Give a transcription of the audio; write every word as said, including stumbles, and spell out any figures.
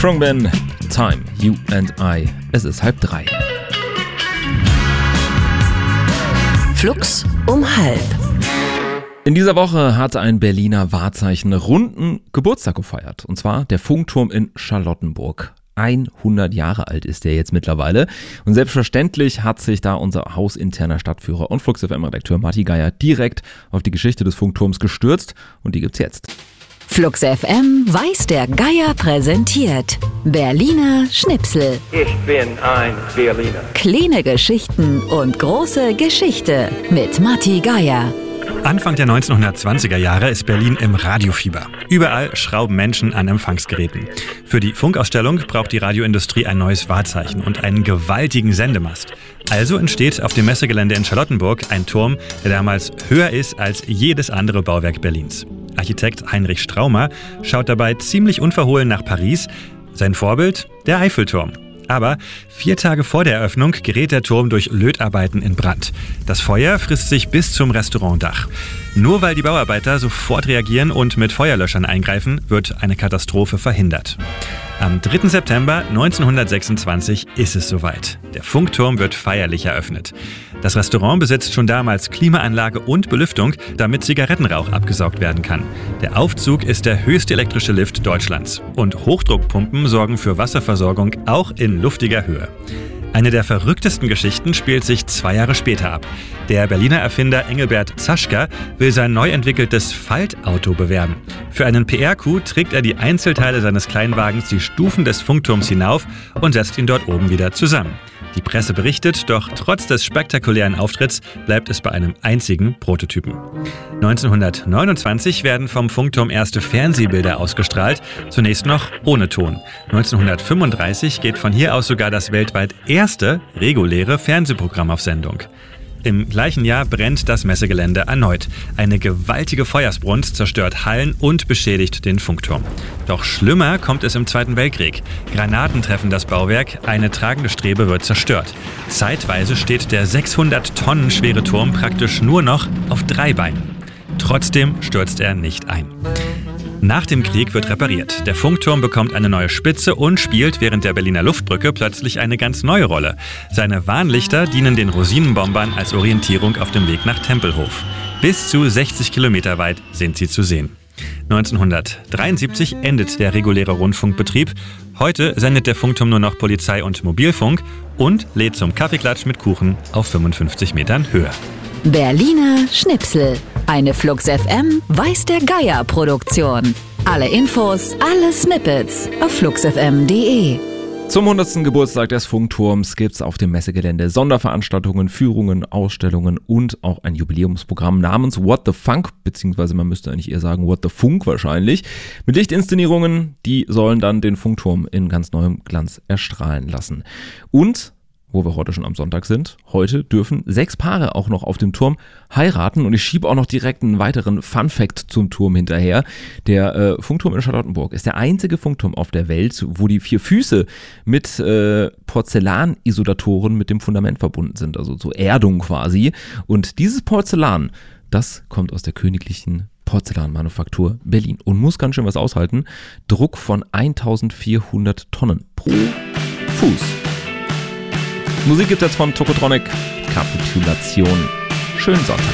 Khruangbin, Time, You and I. Es ist halb drei. Flux um halb. In dieser Woche hat ein Berliner Wahrzeichen runden Geburtstag gefeiert. Und zwar der Funkturm in Charlottenburg. hundert Jahre alt ist der jetzt mittlerweile. Und selbstverständlich hat sich da unser hausinterner Stadtführer und Flux F M-Redakteur Matti Geier direkt auf die Geschichte des Funkturms gestürzt. Und die gibt's jetzt. Flux F M weiß der Geier präsentiert. Berliner Schnipsel. Ich bin ein Berliner. Kleine Geschichten und große Geschichte mit Matti Geier. Anfang der neunzehnhundertzwanziger Jahre ist Berlin im Radiofieber. Überall schrauben Menschen an Empfangsgeräten. Für die Funkausstellung braucht die Radioindustrie ein neues Wahrzeichen und einen gewaltigen Sendemast. Also entsteht auf dem Messegelände in Charlottenburg ein Turm, der damals höher ist als jedes andere Bauwerk Berlins. Architekt Heinrich Straumer schaut dabei ziemlich unverhohlen nach Paris. Sein Vorbild? Der Eiffelturm. Aber vier Tage vor der Eröffnung gerät der Turm durch Lötarbeiten in Brand. Das Feuer frisst sich bis zum Restaurantdach. Nur weil die Bauarbeiter sofort reagieren und mit Feuerlöschern eingreifen, wird eine Katastrophe verhindert. Am dritten September neunzehnhundertsechsundzwanzig ist es soweit. Der Funkturm wird feierlich eröffnet. Das Restaurant besitzt schon damals Klimaanlage und Belüftung, damit Zigarettenrauch abgesaugt werden kann. Der Aufzug ist der höchste elektrische Lift Deutschlands. Und Hochdruckpumpen sorgen für Wasserversorgung auch in luftiger Höhe. Eine der verrücktesten Geschichten spielt sich zwei Jahre später ab. Der Berliner Erfinder Engelbert Zaschka will sein neu entwickeltes Faltauto bewerben. Für einen P R-Coup trägt er die Einzelteile seines Kleinwagens die Stufen des Funkturms hinauf und setzt ihn dort oben wieder zusammen. Die Presse berichtet, doch trotz des spektakulären Auftritts bleibt es bei einem einzigen Prototypen. neunzehnhundertneunundzwanzig werden vom Funkturm erste Fernsehbilder ausgestrahlt, zunächst noch ohne Ton. neunzehnhundertfünfunddreißig geht von hier aus sogar das weltweit erste reguläre Fernsehprogramm auf Sendung. Im gleichen Jahr brennt das Messegelände erneut. Eine gewaltige Feuersbrunst zerstört Hallen und beschädigt den Funkturm. Doch schlimmer kommt es im Zweiten Weltkrieg. Granaten treffen das Bauwerk, eine tragende Strebe wird zerstört. Zeitweise steht der sechshundert Tonnen schwere Turm praktisch nur noch auf drei Beinen. Trotzdem stürzt er nicht ein. Nach dem Krieg wird repariert. Der Funkturm bekommt eine neue Spitze und spielt während der Berliner Luftbrücke plötzlich eine ganz neue Rolle. Seine Warnlichter dienen den Rosinenbombern als Orientierung auf dem Weg nach Tempelhof. Bis zu sechzig Kilometer weit sind sie zu sehen. neunzehnhundertdreiundsiebzig endet der reguläre Rundfunkbetrieb. Heute sendet der Funkturm nur noch Polizei- und Mobilfunk und lädt zum Kaffeeklatsch mit Kuchen auf fünfundfünfzig Metern Höhe. Berliner Schnipsel. Eine Flux F M weiß der Geier Produktion. Alle Infos, alle Snippets auf flux f m punkt d e. Zum hundertsten Geburtstag des Funkturms gibt's auf dem Messegelände Sonderveranstaltungen, Führungen, Ausstellungen und auch ein Jubiläumsprogramm namens What the Funk, beziehungsweise man müsste eigentlich eher sagen What the Funk wahrscheinlich, mit Lichtinszenierungen, die sollen dann den Funkturm in ganz neuem Glanz erstrahlen lassen. Und wo wir heute schon am Sonntag sind, heute dürfen sechs Paare auch noch auf dem Turm heiraten und ich schiebe auch noch direkt einen weiteren Fun-Fact zum Turm hinterher. Der äh, Funkturm in Charlottenburg ist der einzige Funkturm auf der Welt, wo die vier Füße mit äh, Porzellanisolatoren mit dem Fundament verbunden sind, also zur Erdung quasi. Und dieses Porzellan, das kommt aus der königlichen Porzellanmanufaktur Berlin und muss ganz schön was aushalten. Druck von eintausendvierhundert Tonnen pro Fuß. Musik gibt es jetzt von Tokotronic. Kapitulation. Schönen Sonntag.